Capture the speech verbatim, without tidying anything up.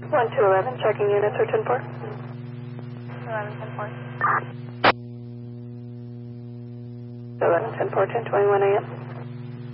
one two eleven, checking units for ten four. eleven ten four. eleven ten four, ten twenty-one a m